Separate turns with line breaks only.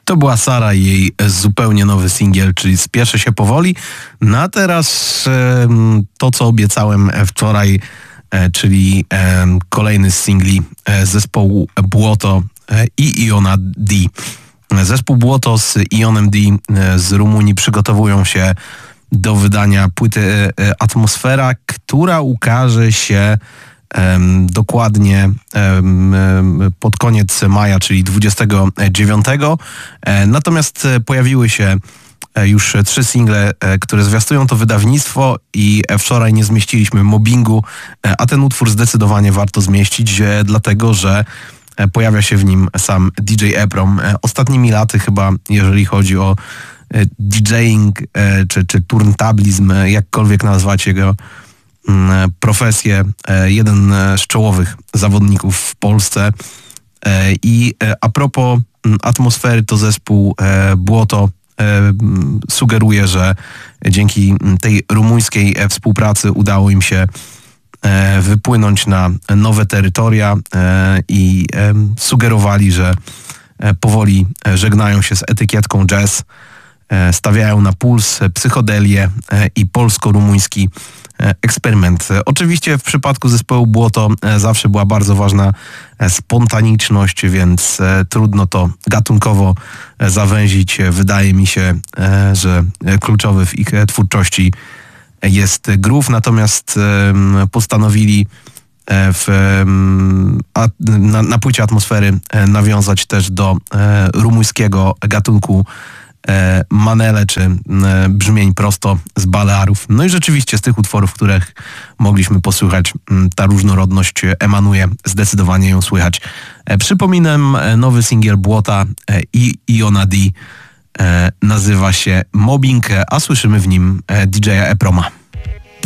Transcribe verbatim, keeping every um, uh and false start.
To była Sara i jej zupełnie nowy singiel, czyli Spieszę się powoli. No a teraz e, to, co obiecałem wczoraj, e, czyli e, kolejny z singli e, zespołu Błoto e, i Iona D. Zespół Błoto z Ionem D e, z Rumunii przygotowują się do wydania płyty e, Atmosfera, która ukaże się Um, dokładnie um, pod koniec maja, czyli dwudziestego dziewiątego. E, natomiast pojawiły się już trzy single, e, które zwiastują to wydawnictwo i wczoraj nie zmieściliśmy Mobbingu, e, a ten utwór zdecydowanie warto zmieścić, e, dlatego że pojawia się w nim sam D J Eprom. E, ostatnimi laty chyba, jeżeli chodzi o e, DJing e, czy, czy turntablizm, e, jakkolwiek nazwać jego profesję, jeden z czołowych zawodników w Polsce. I a propos Atmosfery, to zespół Błoto sugeruje, że dzięki tej rumuńskiej współpracy udało im się wypłynąć na nowe terytoria i sugerowali, że powoli żegnają się z etykietką jazz, stawiają na puls, psychodelię i polsko-rumuński eksperyment. Oczywiście w przypadku zespołu Błoto zawsze była bardzo ważna spontaniczność, więc trudno to gatunkowo zawęzić. Wydaje mi się, że kluczowy w ich twórczości jest groove, natomiast postanowili w, na, na płycie Atmosfery nawiązać też do rumuńskiego gatunku manele, czy brzmień prosto z Balearów. No i rzeczywiście z tych utworów, których mogliśmy posłuchać, ta różnorodność emanuje, zdecydowanie ją słychać. Przypominam, nowy singiel Błota i Iona D nazywa się Mobbing, a słyszymy w nim D J Eproma.